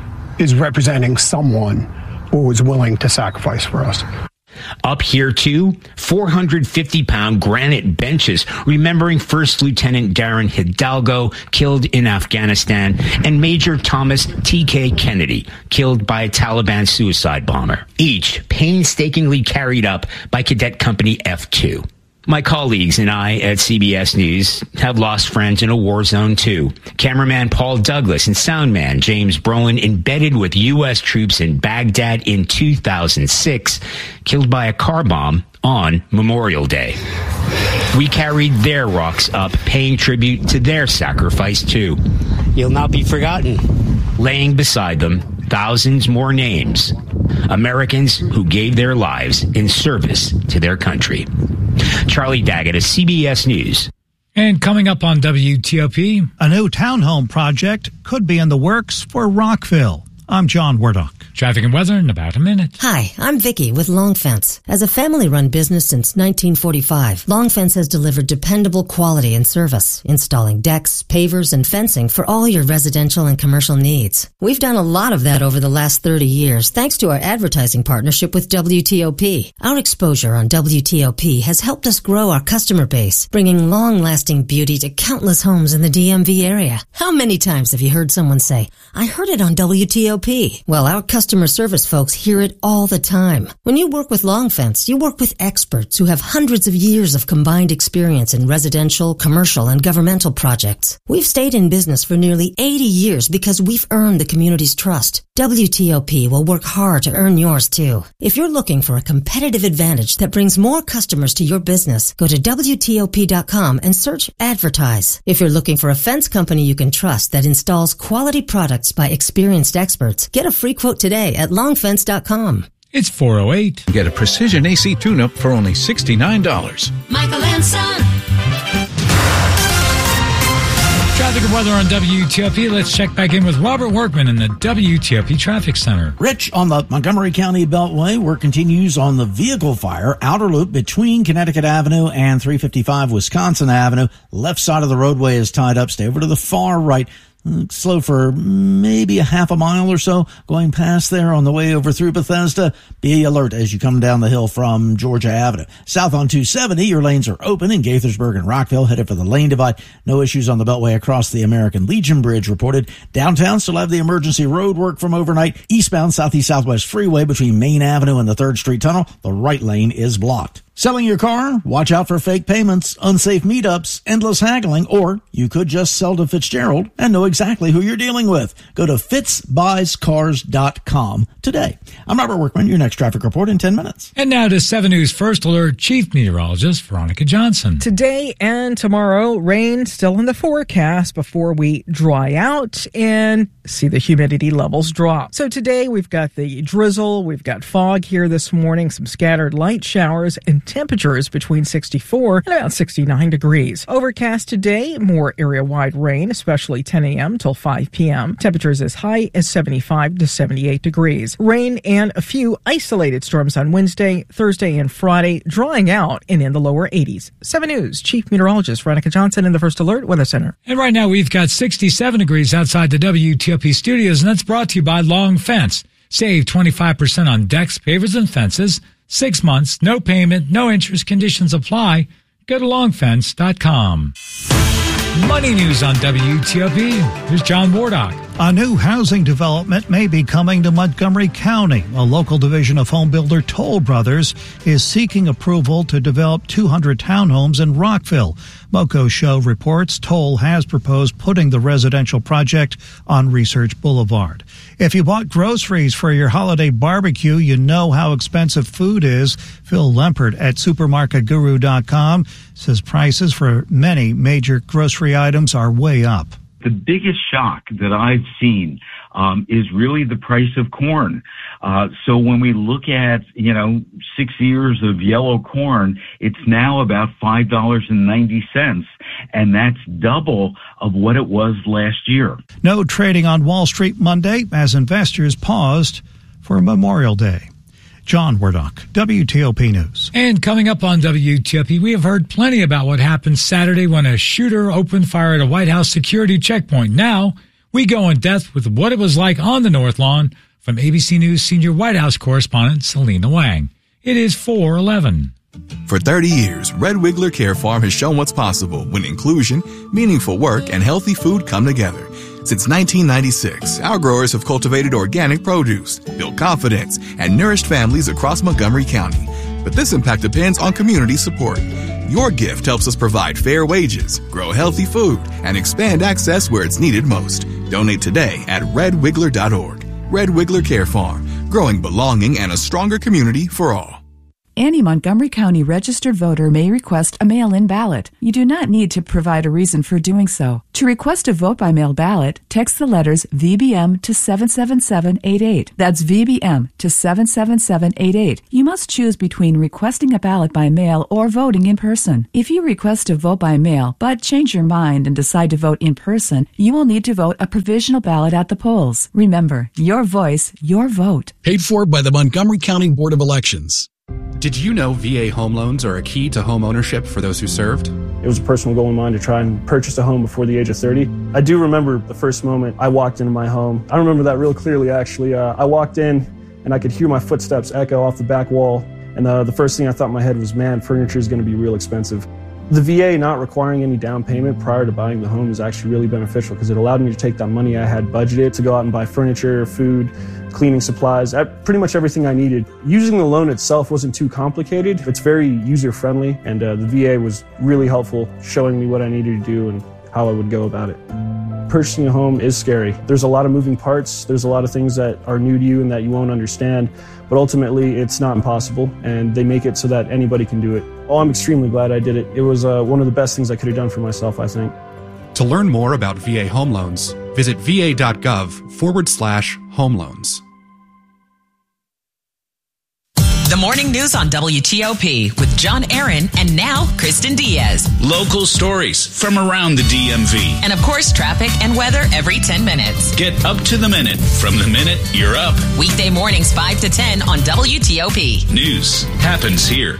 is representing someone who was willing to sacrifice for us. Up here, too, four hundred fifty pound granite benches remembering First Lieutenant Darren Hidalgo, killed in Afghanistan, and Major Thomas T K Kennedy, killed by a Taliban suicide bomber, each painstakingly carried up by Cadet Company F two. My colleagues and I at C B S News have lost friends in a war zone, too. Cameraman Paul Douglas and soundman James Brolin, embedded with U S troops in Baghdad in two thousand six, killed by a car bomb on Memorial Day. We carried their rocks up, paying tribute to their sacrifice, too. You'll not be forgotten. Laying beside them, thousands more names. Americans who gave their lives in service to their country. Charlie Daggett of C B S News. And coming up on W T O P, a new townhome project could be in the works for Rockville. I'm John Wardock. Traffic and weather in about a minute. Hi, I'm Vicky with Long Fence. As a family-run business since nineteen forty-five, Long Fence has delivered dependable quality and service, installing decks, pavers, and fencing for all your residential and commercial needs. We've done a lot of that over the last thirty years, thanks to our advertising partnership with W T O P. Our exposure on W T O P has helped us grow our customer base, bringing long-lasting beauty to countless homes in the D M V area. How many times have you heard someone say, "I heard it on W T O P"? Well, our customer service folks hear it all the time. When you work with Long Fence, you work with experts who have hundreds of years of combined experience in residential, commercial, and governmental projects. We've stayed in business for nearly eighty years because we've earned the community's trust. W T O P will work hard to earn yours, too. If you're looking for a competitive advantage that brings more customers to your business, go to W T O P dot com and search Advertise. If you're looking for a fence company you can trust that installs quality products by experienced experts, get a free quote today at long fence dot com. It's four oh eight. Get a precision A C tune-up for only sixty-nine dollars. Michael and Son. Traffic and weather on W T O P. Let's check back in with Robert Workman in the W T O P Traffic Center. Rich, on the Montgomery County Beltway, work continues on the vehicle fire outer loop between Connecticut Avenue and three fifty-five Wisconsin Avenue. Left side of the roadway is tied up. Stay over to the far right. Slow for maybe a half a mile or so going past there on the way over through Bethesda. Be alert as you come down the hill from Georgia Avenue. South on two seventy, your lanes are open in Gaithersburg and Rockville, headed for the lane divide. No issues on the Beltway across the American Legion Bridge reported. Downtown still have the emergency road work from overnight. Eastbound Southeast Southwest Freeway between Main Avenue and the third Street Tunnel. The right lane is blocked. Selling your car? Watch out for fake payments, unsafe meetups, endless haggling, or you could just sell to Fitzgerald and know exactly who you're dealing with. Go to fitz buys cars dot com today. I'm Robert Workman, your next traffic report in ten minutes. And now to seven News First Alert Chief Meteorologist Veronica Johnson. Today and tomorrow, rain still in the forecast before we dry out and see the humidity levels drop. So today we've got the drizzle, we've got fog here this morning, some scattered light showers, and temperatures between sixty-four and about sixty-nine degrees. Overcast today, more area-wide rain, especially ten a.m. till five p.m. Temperatures as high as seventy-five to seventy-eight degrees. Rain and a few isolated storms on Wednesday, Thursday, and Friday, drying out and in the lower eighties. seven News Chief Meteorologist Veronica Johnson in the First Alert Weather Center. And right now we've got sixty-seven degrees outside the W T O P studios, and that's brought to you by Long Fence. Save twenty-five percent on decks, pavers, and fences. Six months, no payment, no interest, conditions apply. Go to long fence dot com. Money news on W T O P. Here's John Wardock. A new housing development may be coming to Montgomery County. A local division of home builder Toll Brothers is seeking approval to develop two hundred townhomes in Rockville. Moco Show reports Toll has proposed putting the residential project on Research Boulevard. If you bought groceries for your holiday barbecue, you know how expensive food is. Phil Lempert at supermarket guru dot com says prices for many major grocery items are way up. The biggest shock that I've seen um, is really the price of corn. Uh, so when we look at, you know, six years of yellow corn, it's now about five dollars and ninety cents, and that's double of what it was last year. No trading on Wall Street Monday as investors paused for Memorial Day. John Wardock, W T O P News. And coming up on W T O P, we have heard plenty about what happened Saturday when a shooter opened fire at a White House security checkpoint. Now, we go in depth with what it was like on the North Lawn from A B C News senior White House correspondent Selena Wang. It is four eleven. For thirty years, Red Wiggler Care Farm has shown what's possible when inclusion, meaningful work, and healthy food come together. Since nineteen ninety-six, our growers have cultivated organic produce, built confidence, and nourished families across Montgomery County. But this impact depends on community support. Your gift helps us provide fair wages, grow healthy food, and expand access where it's needed most. Donate today at red wiggler dot org. Red Wiggler Care Farm, growing belonging and a stronger community for all. Any Montgomery County registered voter may request a mail-in ballot. You do not need to provide a reason for doing so. To request a vote-by-mail ballot, text the letters V B M to seven seven seven eight eight. That's V B M to seven seven seven eight eight. You must choose between requesting a ballot by mail or voting in person. If you request to vote by mail but change your mind and decide to vote in person, you will need to vote a provisional ballot at the polls. Remember, your voice, your vote. Paid for by the Montgomery County Board of Elections. Did you know V A home loans are a key to home ownership for those who served? It was a personal goal of mine to try and purchase a home before the age of thirty. I do remember the first moment I walked into my home. I remember that real clearly, actually. Uh, I walked in and I could hear my footsteps echo off the back wall. And uh, the first thing I thought in my head was, man, furniture is going to be real expensive. The V A not requiring any down payment prior to buying the home is actually really beneficial because it allowed me to take that money I had budgeted to go out and buy furniture, food, cleaning supplies, pretty much everything I needed. Using the loan itself wasn't too complicated. It's very user-friendly, and uh, the V A was really helpful, showing me what I needed to do and how I would go about it. Purchasing a home is scary. There's a lot of moving parts. There's a lot of things that are new to you and that you won't understand, but ultimately it's not impossible, and they make it so that anybody can do it. Oh, I'm extremely glad I did it. It was uh, one of the best things I could have done for myself, I think. To learn more about V A home loans, visit va.gov forward slash home loans. The morning news on W T O P with John Aaron and now Kristen Diaz. Local stories from around the D M V. And of course, traffic and weather every ten minutes. Get up to the minute from the minute you're up. Weekday mornings five to ten on W T O P. News happens here.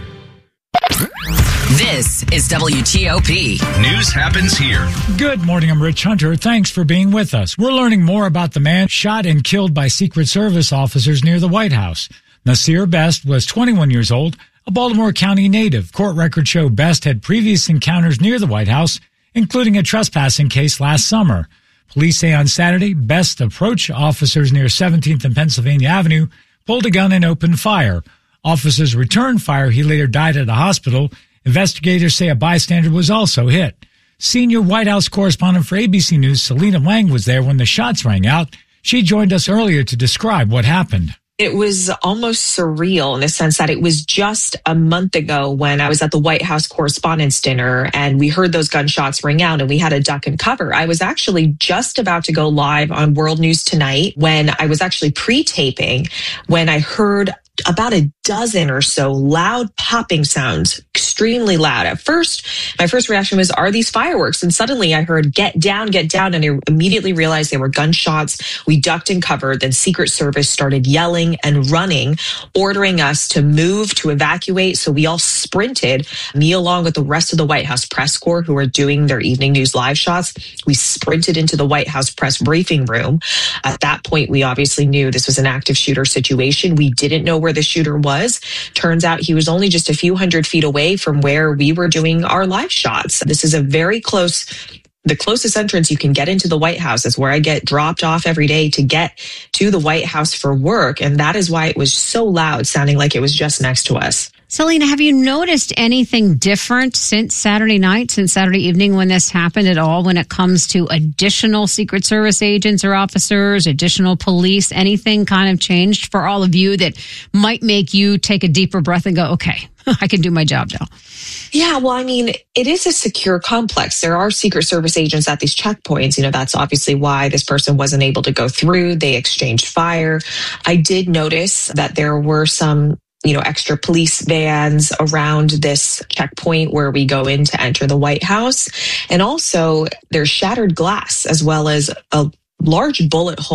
This is W T O P. News happens here. Good morning, I'm Rich Hunter. Thanks for being with us. We're learning more about the man shot and killed by Secret Service officers near the White House. Nasir Best was twenty-one years old, a Baltimore County native. Court records show Best had previous encounters near the White House, including a trespassing case last summer. Police say on Saturday, Best approached officers near seventeenth and Pennsylvania Avenue, pulled a gun and opened fire. Officers returned fire. He later died at a hospital. Investigators say a bystander was also hit. Senior White House correspondent for A B C News, Selena Wang, was there when the shots rang out. She joined us earlier to describe what happened. It was almost surreal in the sense that it was just a month ago when I was at the White House Correspondents' Dinner and we heard those gunshots ring out and we had to duck and cover. I was actually just about to go live on World News Tonight when I was actually pre-taping when I heard about a dozen or so loud popping sounds, extremely loud. At first, my first reaction was, are these fireworks? And suddenly I heard, get down, get down. And I immediately realized they were gunshots. We ducked and covered. Then Secret Service started yelling and running, ordering us to move, to evacuate. So we all sprinted, me along with the rest of the White House press corps who were doing their evening news live shots. We sprinted into the White House press briefing room. At that point, we obviously knew this was an active shooter situation. We didn't know where the shooter was. Turns out he was only just a few hundred feet away from where we were doing our live shots. This is a very close, the closest entrance you can get into the White House is where I get dropped off every day to get to the White House for work. And that is why it was so loud, sounding like it was just next to us. Selena, have you noticed anything different since Saturday night, since Saturday evening when this happened at all when it comes to additional Secret Service agents or officers, additional police? Anything kind of changed for all of you that might make you take a deeper breath and go, okay, I can do my job now? Yeah, well, I mean, it is a secure complex. There are Secret Service agents at these checkpoints. You know, that's obviously why this person wasn't able to go through. They exchanged fire. I did notice that there were some you know, extra police vans around this checkpoint where we go in to enter the White House. And also there's shattered glass as well as a large bullet hole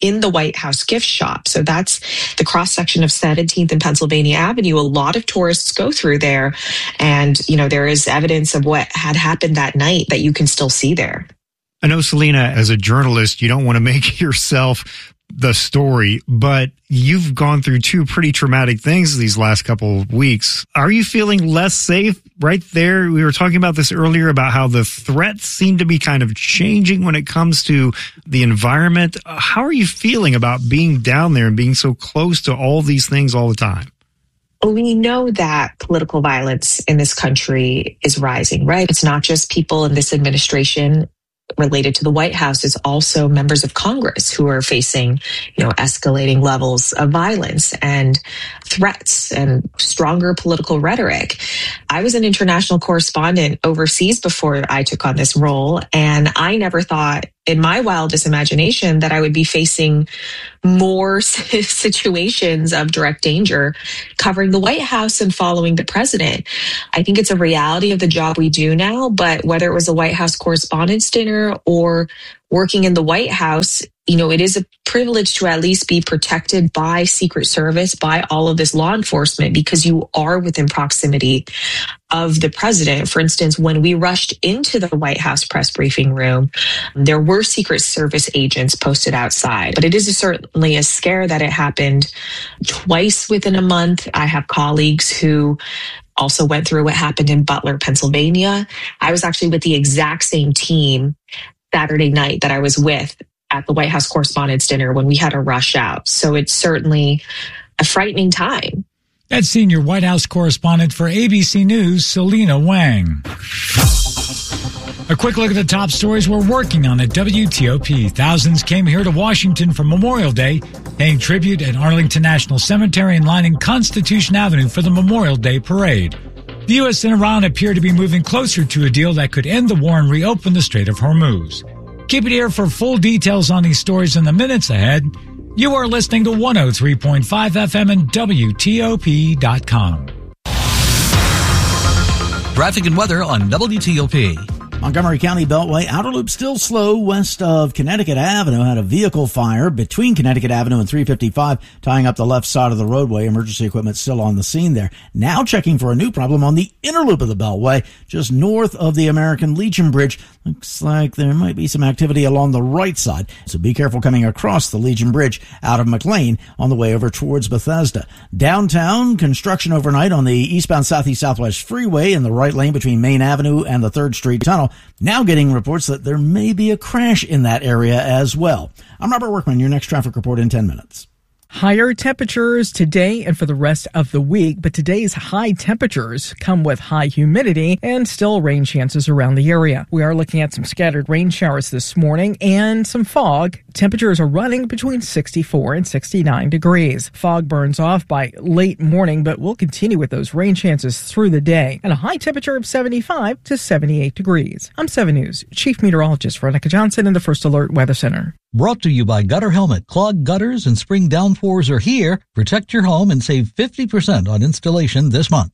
in the White House gift shop. So that's the cross section of seventeenth and Pennsylvania Avenue. A lot of tourists go through there. And, you know, there is evidence of what had happened that night that you can still see there. I know, Selena, as a journalist, you don't want to make yourself the story, but you've gone through two pretty traumatic things these last couple of weeks. Are you feeling less safe right there? We were talking about this earlier about how the threats seem to be kind of changing when it comes to the environment. How are you feeling about being down there and being so close to all these things all the time? We know that political violence in this country is rising, right? It's not just people in this administration related to the White House. It's also members of Congress who are facing, you know, escalating levels of violence and threats and stronger political rhetoric. I was an international correspondent overseas before I took on this role, and I never thought in my wildest imagination that I would be facing more situations of direct danger covering the White House and following the president. I think it's a reality of the job we do now, but whether it was a White House Correspondents' Dinner or working in the White House, you know, it is a privilege to at least be protected by Secret Service, by all of this law enforcement, because you are within proximity of the president. For instance, when we rushed into the White House press briefing room, there were Secret Service agents posted outside. But it is a, certainly a scare that it happened twice within a month. I have colleagues who also went through what happened in Butler, Pennsylvania. I was actually with the exact same team Saturday night that I was with at the White House Correspondents' Dinner when we had to rush out. So it's certainly a frightening time. That's senior White House correspondent for A B C News, Selena Wang. A quick look at the top stories we're working on at W T O P. Thousands came here to Washington for Memorial Day, paying tribute at Arlington National Cemetery and lining Constitution Avenue for the Memorial Day Parade. The U S and Iran appear to be moving closer to a deal that could end the war and reopen the Strait of Hormuz. Keep it here for full details on these stories in the minutes ahead. You are listening to one oh three point five F M and W T O P dot com. Traffic and weather on W T O P. Montgomery County Beltway outer loop still slow west of Connecticut Avenue. Had a vehicle fire between Connecticut Avenue and three fifty-five, tying up the left side of the roadway. Emergency equipment still on the scene there. Now checking for a new problem on the inner loop of the Beltway, just north of the American Legion Bridge. Looks like there might be some activity along the right side, so be careful coming across the Legion Bridge out of McLean on the way over towards Bethesda. Downtown, construction overnight on the eastbound Southeast Southwest Freeway in the right lane between Main Avenue and the third Street Tunnel. Now getting reports that there may be a crash in that area as well. I'm Robert Workman, your next traffic report in ten minutes. Higher temperatures today and for the rest of the week, but today's high temperatures come with high humidity and still rain chances around the area. We are looking at some scattered rain showers this morning and some fog. Temperatures are running between sixty-four and sixty-nine degrees. Fog burns off by late morning, but we'll continue with those rain chances through the day and a high temperature of seventy-five to seventy-eight degrees. I'm seven News Chief Meteorologist Veronica Johnson in the First Alert Weather Center. Brought to you by Gutter Helmet. Clogged gutters and spring downpours are here. Protect your home and save fifty percent on installation this month.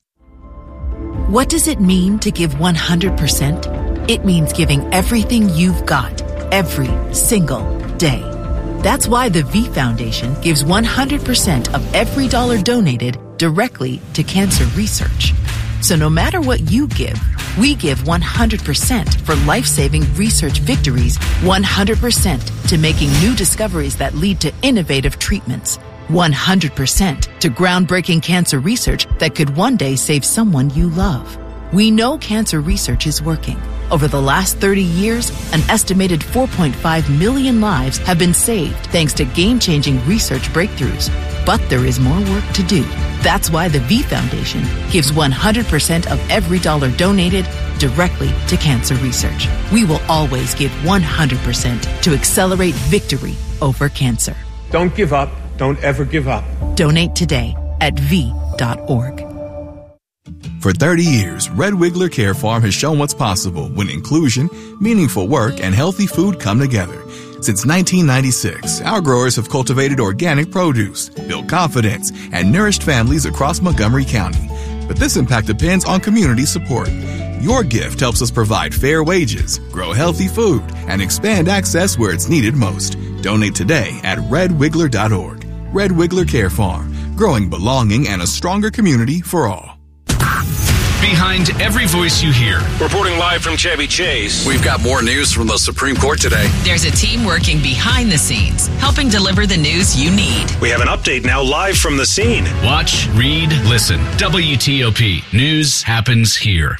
What does it mean to give one hundred percent? It means giving everything you've got, every single day. That's why the V Foundation gives one hundred percent of every dollar donated directly to cancer research. So no matter what you give, we give one hundred percent for life-saving research victories, one hundred percent to making new discoveries that lead to innovative treatments, one hundred percent to groundbreaking cancer research that could one day save someone you love. We know cancer research is working. Over the last thirty years, an estimated four point five million lives have been saved thanks to game-changing research breakthroughs. But there is more work to do. That's why the V Foundation gives one hundred percent of every dollar donated directly to cancer research. We will always give one hundred percent to accelerate victory over cancer. Don't give up. Don't ever give up. Donate today at V dot org. For thirty years, Red Wiggler Care Farm has shown what's possible when inclusion, meaningful work, and healthy food come together. Since nineteen ninety-six, our growers have cultivated organic produce, built confidence, and nourished families across Montgomery County. But this impact depends on community support. Your gift helps us provide fair wages, grow healthy food, and expand access where it's needed most. Donate today at red wiggler dot org. Red Wiggler Care Farm, growing belonging and a stronger community for all. Behind every voice you hear. Reporting live from Chevy Chase. We've got more news from the Supreme Court today. There's a team working behind the scenes, helping deliver the news you need. We have an update now live from the scene. Watch, read, listen. W T O P. News happens here.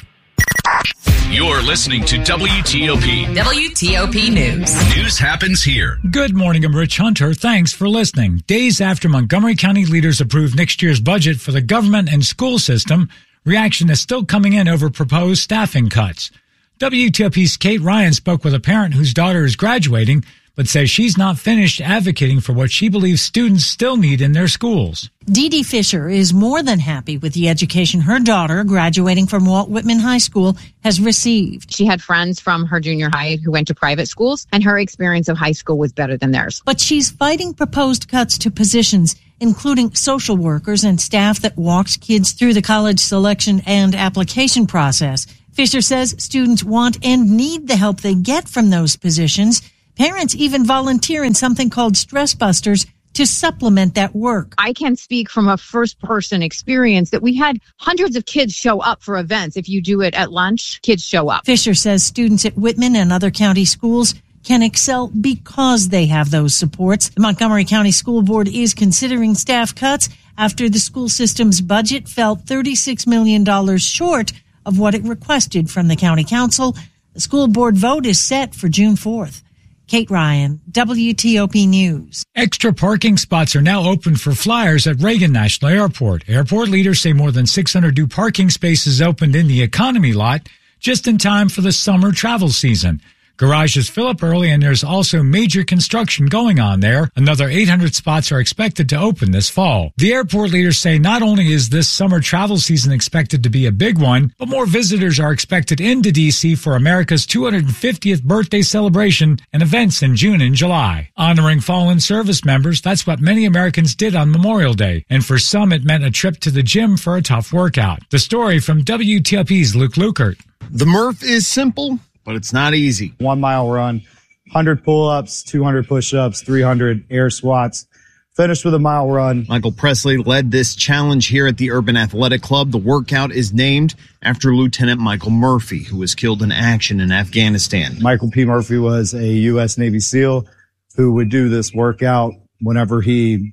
You're listening to W T O P. W T O P News. News happens here. Good morning, I'm Rich Hunter. Thanks for listening. Days after Montgomery County leaders approved next year's budget for the government and school system, reaction is still coming in over proposed staffing cuts. W T O P's Kate Ryan spoke with a parent whose daughter is graduating, but says she's not finished advocating for what she believes students still need in their schools. Dee Dee Fisher is more than happy with the education her daughter, graduating from Walt Whitman High School, has received. She had friends from her junior high who went to private schools, and her experience of high school was better than theirs. But she's fighting proposed cuts to positions, including social workers and staff that walks kids through the college selection and application process. Fisher says students want and need the help they get from those positions. Parents even volunteer in something called Stress Busters to supplement that work. I can speak from a first-person experience that we had hundreds of kids show up for events. If you do it at lunch, kids show up. Fisher says students at Whitman and other county schools can excel because they have those supports. The Montgomery County School Board is considering staff cuts after the school system's budget fell thirty-six million dollars short of what it requested from the county council. The school board vote is set for June fourth. Kate Ryan, W T O P News. Extra parking spots are now open for flyers at Reagan National Airport. Airport leaders say more than six hundred new parking spaces opened in the economy lot just in time for the summer travel season. Garages fill up early, and there's also major construction going on there. Another eight hundred spots are expected to open this fall. The airport leaders say not only is this summer travel season expected to be a big one, but more visitors are expected into D C for America's two hundred fiftieth birthday celebration and events in June and July. Honoring fallen service members, that's what many Americans did on Memorial Day, and for some it meant a trip to the gym for a tough workout. The story from W T O P's Luke Lukert. The Murph is simple, but it's not easy. One mile run, one hundred pull-ups, two hundred push-ups, three hundred air squats. Finished with a mile run. Michael Presley led this challenge here at the Urban Athletic Club. The workout is named after Lieutenant Michael Murphy, who was killed in action in Afghanistan. Michael P. Murphy was a U S Navy SEAL who would do this workout whenever he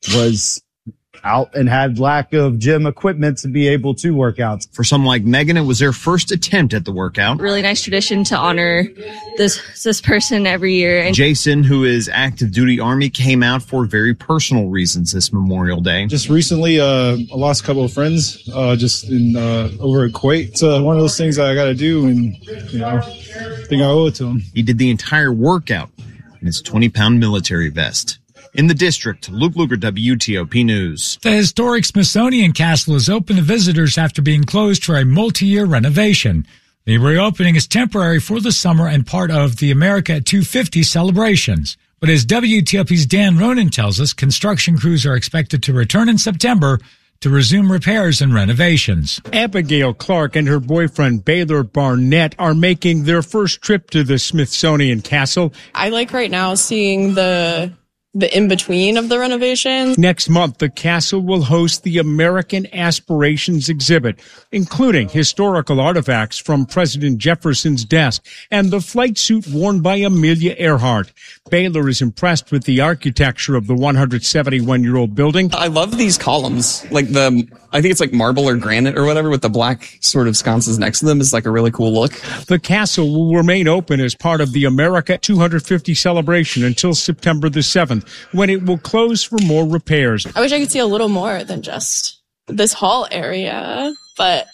was out and had lack of gym equipment to be able to work out. For some like Megan, it was their first attempt at the workout. Really nice tradition to honor this this person every year. And Jason, who is active duty Army, came out for very personal reasons this Memorial Day. Just recently, uh, I lost a couple of friends uh, just in uh, over at Kuwait. It's uh, one of those things that I got to do, and you know, I think I owe it to him. He did the entire workout in his twenty pound military vest. In the district, Luke Luger, W T O P News. The historic Smithsonian Castle is open to visitors after being closed for a multi-year renovation. The reopening is temporary for the summer and part of the America at two fifty celebrations. But as W T O P's Dan Ronan tells us, construction crews are expected to return in September to resume repairs and renovations. Abigail Clark and her boyfriend Baylor Barnett are making their first trip to the Smithsonian Castle. I like right now seeing the the in-between of the renovations. Next month, the castle will host the American Aspirations exhibit, including historical artifacts from President Jefferson's desk and the flight suit worn by Amelia Earhart. Baylor is impressed with the architecture of the one hundred seventy-one-year-old building. I love these columns, like the, I think it's like marble or granite or whatever with the black sort of sconces next to them is like a really cool look. The castle will remain open as part of the America two hundred fifty celebration until September the seventh, when it will close for more repairs. I wish I could see a little more than just this hall area, but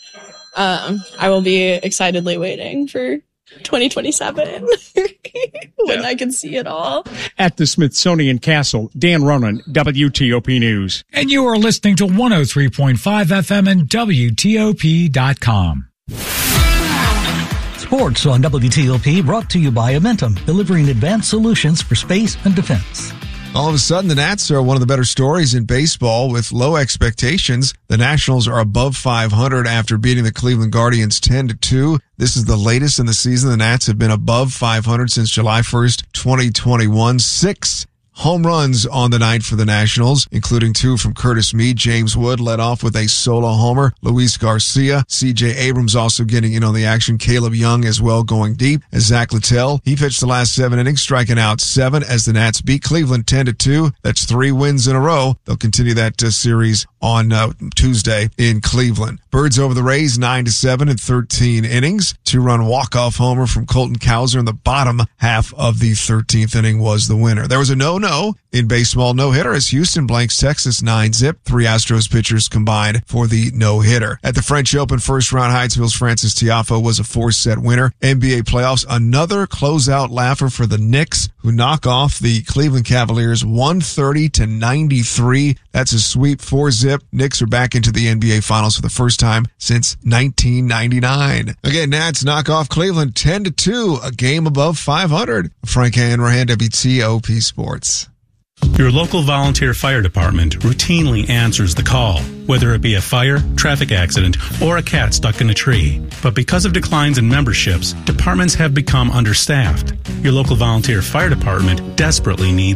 um, I will be excitedly waiting for twenty twenty-seven when yeah. I can see it all. At the Smithsonian Castle, Dan Ronan, W T O P News. And you are listening to one oh three point five F M and W T O P dot com. Sports on W T O P brought to you by Amentum, delivering advanced solutions for space and defense. All of a sudden, the Nats are one of the better stories in baseball with low expectations. The Nationals are above five hundred after beating the Cleveland Guardians ten to two. This is the latest in the season. The Nats have been above five hundred since July first, twenty twenty-one. Six home runs on the night for the Nationals, including two from Curtis Mead. James Wood led off with a solo homer. Luis Garcia, C J Abrams also getting in on the action. Caleb Young as well going deep. As Zach Littell, he pitched the last seven innings, striking out seven as the Nats beat Cleveland ten to two. That's three wins in a row. They'll continue that uh, series on uh, Tuesday in Cleveland. Birds over the Rays nine to seven in thirteen innings. Two-run walk-off homer from Colton Cowser in the bottom half of the thirteenth inning was the winner. There was a no-no in baseball no-hitter as Houston blanks Texas nine zip. Three Astros pitchers combined for the no-hitter. At the French Open first round, Hydesville's Francis Tiafoe was a four-set winner. N B A playoffs, another closeout laugher for the Knicks, who knock off the Cleveland Cavaliers one thirty to ninety-three. That's a sweep, four-zip. Knicks are back into the N B A Finals for the first time since nineteen ninety-nine. Again, Nats knock off Cleveland ten to two, a game above five hundred. Frank Hanrahan, W T O P Sports. Your local volunteer fire department routinely answers the call, whether it be a fire, traffic accident, or a cat stuck in a tree. But because of declines in memberships, departments have become understaffed. Your local volunteer fire department desperately needs